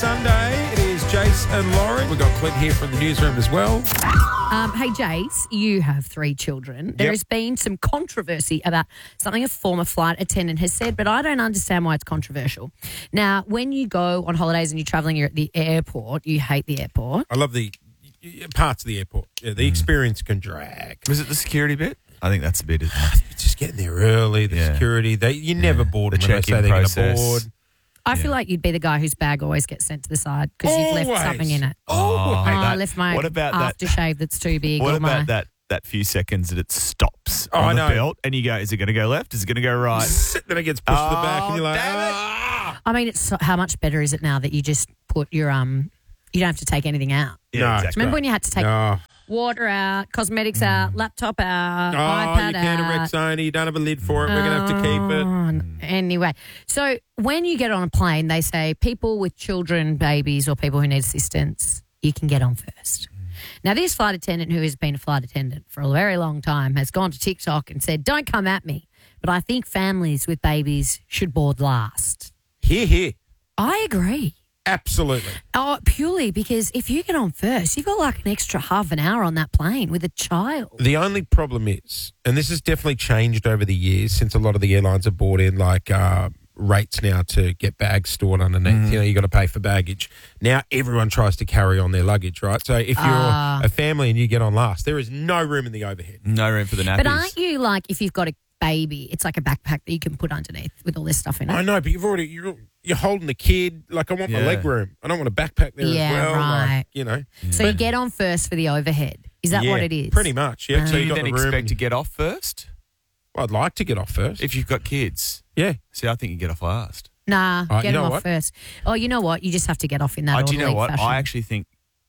Sunday. It is Jace and Lauren. We've got Clint here from the newsroom as well. Hey, Jace, you have 3 children. There has been some controversy about something a former flight attendant has said, but I don't understand why it's controversial. Now, when you go on holidays and you're travelling, you're at the airport, you hate the airport. I love the parts of the airport. Yeah, the experience can drag. Was it the security bit? I think that's the bit, isn't it? It's just getting there early, the security. You never board The them when they say check-in they're going to process. board. I feel like you'd be the guy whose bag always gets sent to the side because you've left Always. something in it. that- I left my what about that- aftershave that's too big. What or about my, that few seconds that it stops I on the know. belt and you go, is it going to go left? Is it going to go right? Then it gets pushed to the back and you're like, damn it. ah. I mean, it's how much better is it now that you just put your you don't have to take anything out. No. exactly. Remember when you had to take No. water out, cosmetics out, laptop out, Oh, iPad you can't out. erect Sony. You don't have a lid for it. We're going to have to keep it. Anyway, so when you get on a plane, they say people with children, babies, or people who need assistance, you can get on first. Now, this flight attendant, who has been a flight attendant for a very long time, has gone to TikTok and said, don't come at me, but I think families with babies should board last. Here. I agree. Absolutely. Oh, purely because if you get on first, you've got like an extra half an hour on that plane with a child. The only problem is, and this has definitely changed over the years since a lot of the airlines have brought in like rates now to get bags stored underneath. You know, you got to pay for baggage. Now everyone tries to carry on their luggage, right? So if you're a family and you get on last, there is no room in the overhead. No room for the nappies. But aren't you like, if you've got a baby, it's like a backpack that you can put underneath with all this stuff in it? I know, but you're holding the kid. Like I want my Yeah. leg room. I don't want a backpack there Yeah, as well. right. Like, you know. So you get on first for the overhead. Is that Yeah, what it is? Pretty much. Yeah. So Do you you got then the room. expect to get off first I'd like to get off first. if you've got kids? Yeah. See, I think you get off last. Nah, You get know them off what? first. Oh, you know what? You just have to get off in that Do orderly you know what? fashion. I actually think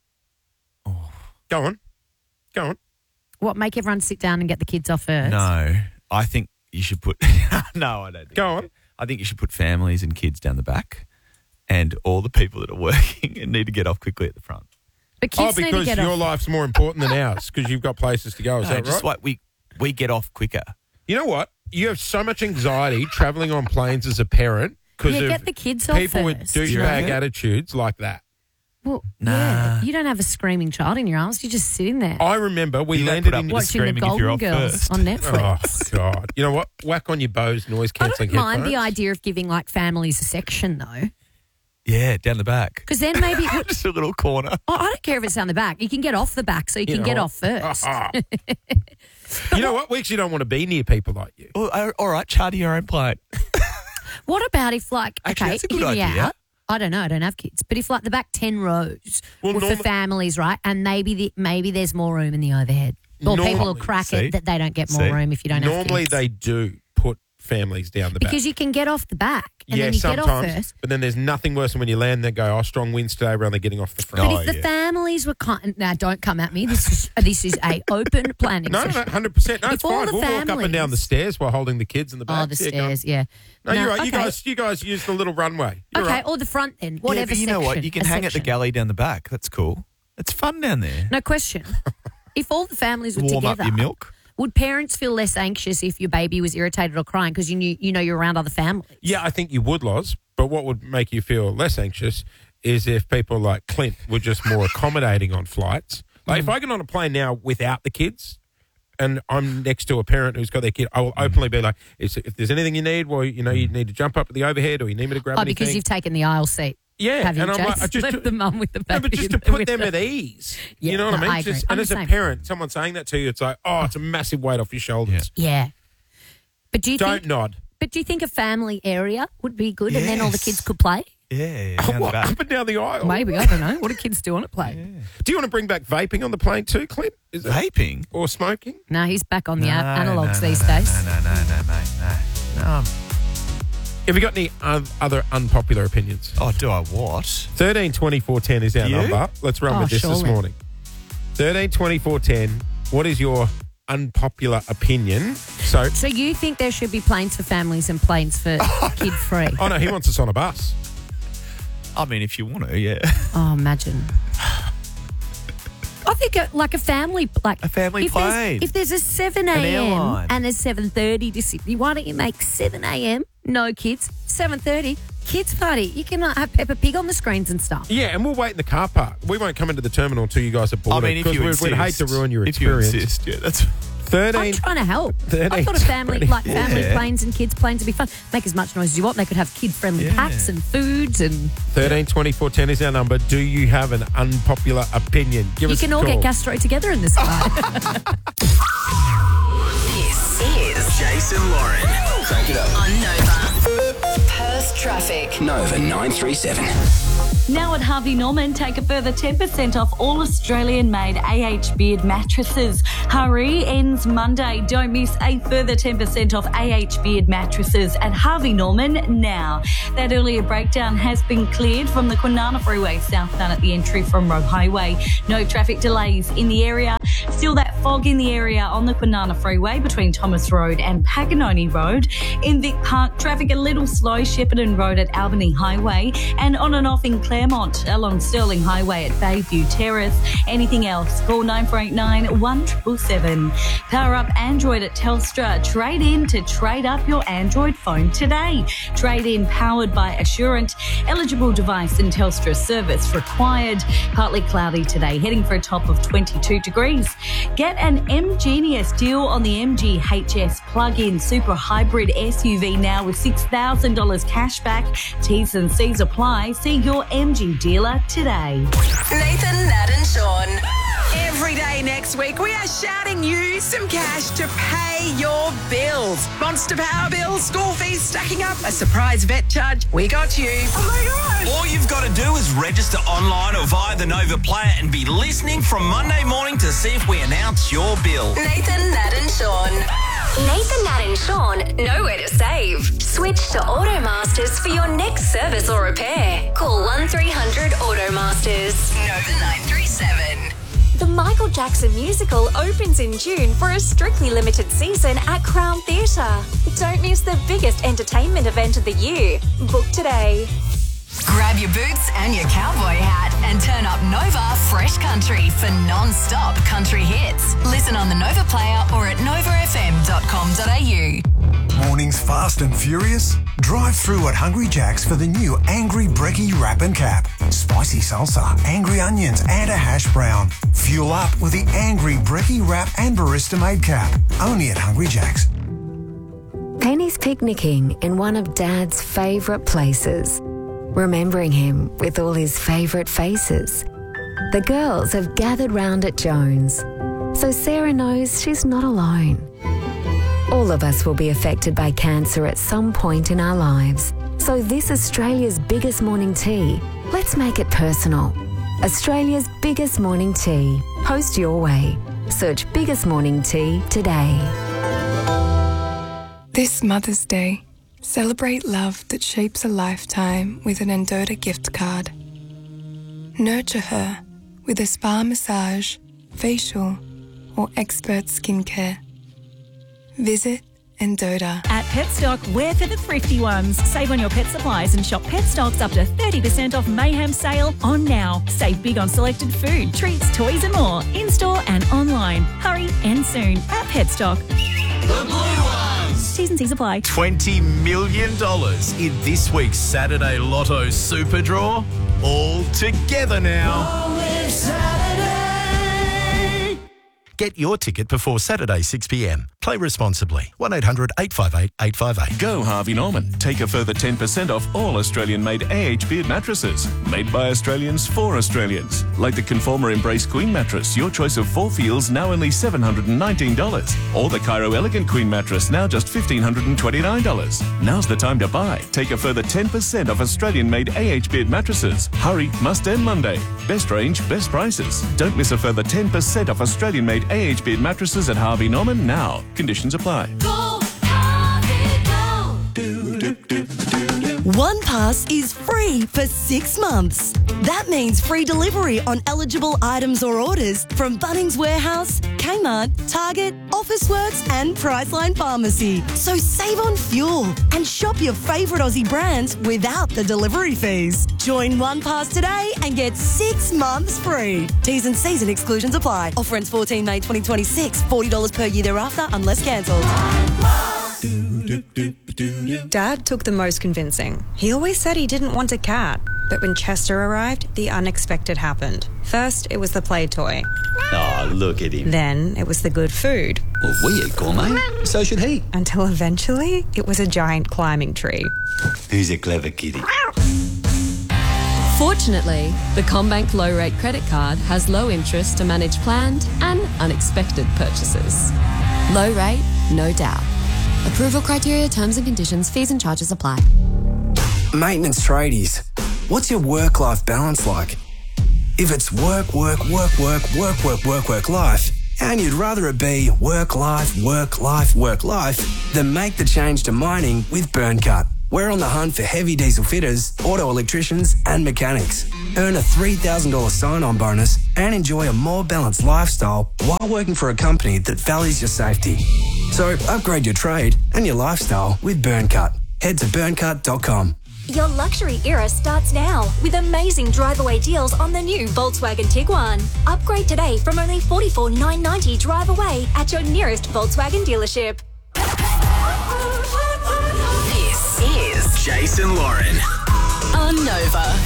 Go on. What, make everyone sit down and get the kids off first? no. I think you should put. No, I don't. Think Go you on. should. I think you should put families and kids down the back, and all the people that are working and need to get off quickly at the front. But kids need to because get your off. life's more important than ours because you've got places to go. Is No, that just right? like we get off quicker. You know what? You have so much anxiety travelling on planes as a parent because Yeah, of get the kids off people with first. douchebag reckon? attitudes like that. Well, Nah. yeah, you don't have a screaming child in your arms. You're just sitting there I remember we You don't landed put up in. with watching the screaming if you're Golden off Girls first. on Oh Netflix. God! You know what? Whack on your Bose noise I cancelling don't mind headphones. the idea of giving like families a section though, Yeah, down the back. because then maybe Just a little corner. I don't care if it's down the back. You can get off the back, so you can know get what? off first. You know what? We actually don't want to be near people like you. Oh, all right, charter your own plane. What about if like Actually, okay, that's a good hear me idea. out. I don't know. I don't have kids, but if like the back 10 rows Well, were for families, right, and maybe there's more room in the overhead. Well, people will Normally, crack see? it that they don't get more See? room if you don't have Normally kids. they do put families down the back. Because you can get off the back and yeah, then you get off sometimes. first. But then there's nothing worse than when you land. They go, "Oh, strong winds today. We're only getting off the front." But Oh, if the yeah. families were kind, now don't come at me. This is a open planning No, session. 100%. No, If it's all fine. the We'll walk up and down the families- stairs while holding the kids in the back. Oh, the Yeah, go on. stairs, yeah. No, you're right. okay. You guys use the little runway. You're Okay, right. or the front then, Yeah, whatever but you know what? section, You can a hang at the section. galley down the back. That's cool. It's fun down there. No question. If all the families were Warm together, up your milk. would parents feel less anxious if your baby was irritated or crying because you know you're around other families? Yeah, I think you would, Loz. But what would make you feel less anxious is if people like Clint were just more accommodating on flights. Like if I get on a plane now without the kids and I'm next to a parent who's got their kid, I will openly be like, if there's anything you need, well, you know, you need to jump up to the overhead or you need me to grab Oh, anything. because you've taken the aisle seat. Yeah, Have you, and I'm like, Jace? I just Left the mum with the baby. no, but just in to the put them window. at ease. Yeah, You know what no, I mean? I agree. Just, I'm and the as a same. parent, someone saying that to you, it's like, oh, it's a massive weight off your shoulders. Yeah. But do you Don't think? nod. But do you think a family area would be good, and then all the Yes. kids could play? Yeah, Oh, down the what, back. up and down the aisle. Maybe, I don't know. What do kids do on a plane? Do you want to bring back vaping on the plane too, Clint? Is that, Vaping? or smoking? No, he's back on the No, analogs no, these no, days. No, mate, no. Have you got any other unpopular opinions? Oh, do I what? 13 24 10 is our You? number. Let's run Oh, with this surely. morning. 13 24 10. What is your unpopular opinion? So, So you think there should be planes for families and planes for kid free? oh no, he wants us on a bus. I mean, if you want to, yeah. Oh, imagine. I think like a family, like A family if there's- plane. If there's a 7 An a.m. airline. and a 7:30 to Sydney, why don't you make 7 a.m. no kids, 7:30 kids' party. You can have Peppa Pig on the screens and stuff. Yeah, and we'll wait in the car park. We won't come into the terminal until you guys are bored. I mean, if you insist. We'd hate to ruin your experience. If you insist, yeah, that's... 13. I'm trying to help. 13, I thought a family 20. family planes and kids planes would be fun. Make as much noise as you want. They could have kid-friendly packs and foods and... 13 24 10 is our number. Do you have an unpopular opinion? Give You us can a all call. get gastro together in this car. This is Jason Lauren. Crank it up. On Nova. Perth traffic. Nova 937. Now at Harvey Norman, take a further 10% off all Australian-made AH Beard mattresses. Hurry, ends Monday. Don't miss a further 10% off AH Beard mattresses at Harvey Norman now. That earlier breakdown has been cleared from the Kwinana Freeway southbound at the entry from Road Highway. No traffic delays in the area. Still that fog in the area on the Kwinana Freeway between Thomas Road and Paganoni Road. In Vic Park, traffic a little slow, Shepparton Road at Albany Highway, and on and off in Claremont along Stirling Highway at Bayview Terrace. Anything else? Call 9489 1777. Power up Android at Telstra. Trade in to trade up your Android phone today. Trade in powered by Assurant. Eligible device and Telstra service required. Partly cloudy today, heading for a top of 22 degrees. Get an M-Genius deal on the MG HS plug-in super hybrid SUV now with $6,000 cash back. T's and C's apply. See your MG dealer today. Nathan, Nat and Sean. Every day next week, we are shouting you some cash to pay your bills. Monster power bills, school fees stacking up, a surprise vet charge. We got you. Oh my God. All you've got to do is register online or via the Nova Player and be listening from Monday morning to see if we announce your bill. Nathan, Nat and Sean. Nathan, Nat and Sean know where to save. Switch to Automasters for your next service or repair. Call 1300 Automasters. Nova 937. The Michael Jackson musical opens in June for a strictly limited season at Crown Theatre. Don't miss the biggest entertainment event of the year. Book today. Grab your boots and your cowboy hat and turn up Nova Fresh Country for non-stop country hits. Listen on the Nova Player or at novafm.com.au. Mornings fast and furious? Drive through at Hungry Jack's for the new Angry Brekkie Wrap and Cap. Spicy salsa, angry onions and a hash brown. Fuel up with the Angry Brekkie Wrap and Barista Made Cap. Only at Hungry Jack's. Penny's picnicking in one of Dad's favourite places, remembering him with all his favourite faces. The girls have gathered round at Jones, so Sarah knows she's not alone. All of us will be affected by cancer at some point in our lives. So this Australia's biggest morning tea, let's make it personal. Australia's biggest morning tea. Post your way. Search Biggest Morning Tea today. This Mother's Day, celebrate love that shapes a lifetime with an Endota gift card. Nurture her with a spa massage, facial, or expert skincare. Visit Endota. At Petstock, we're for the thrifty ones. Save on your pet supplies and shop Petstock's up to 30% off Mayhem sale on now. Save big on selected food, treats, toys and more. In-store and online. Hurry, end soon at Petstock. The Blue Ones. T's and C's apply. $20 million in this week's Saturday Lotto Super Draw. All together now. Get your ticket before Saturday 6 p.m. Play responsibly. 1-800-858-858. Go Harvey Norman. Take a further 10% off all Australian-made AH Beard mattresses. Made by Australians for Australians. Like the Conformer Embrace Queen mattress, your choice of 4 feels, now only $719. Or the Cairo Elegant Queen mattress, now just $1,529. Now's the time to buy. Take a further 10% off Australian-made AH Beard mattresses. Hurry, must end Monday. Best range, best prices. Don't miss a further 10% off Australian-made AH Beard mattresses at Harvey Norman now. Conditions apply. OnePass is free for 6 months. That means free delivery on eligible items or orders from Bunnings Warehouse, Kmart, Target, Officeworks and Priceline Pharmacy. So save on fuel and shop your favourite Aussie brands without the delivery fees. Join OnePass today and get 6 months free. T's and C's and exclusions apply. Offer ends 14 May 2026. $40 per year thereafter unless cancelled. Dad took the most convincing. He always said he didn't want a cat. But when Chester arrived, the unexpected happened. First, it was the play toy. Oh, look at him. Then, it was the good food. Well, we eat gourmet. So should he. Until eventually, it was a giant climbing tree. Who's a clever kitty? Fortunately, the CommBank Low Rate Credit Card has low interest to manage planned and unexpected purchases. Low rate, no doubt. Approval criteria, terms and conditions, fees and charges apply. Maintenance tradies, what's your work-life balance like? If it's work, life, and you'd rather it be work, life, then make the change to mining with BurnCut. We're on the hunt for heavy diesel fitters, auto electricians, and mechanics. Earn a $3,000 sign-on bonus and enjoy a more balanced lifestyle while working for a company that values your safety. So upgrade your trade and your lifestyle with BurnCut. Head to burncut.com. Your luxury era starts now with amazing drive-away deals on the new Volkswagen Tiguan. Upgrade today from only $44,990 drive away at your nearest Volkswagen dealership. This is Jason Lauren On Nova.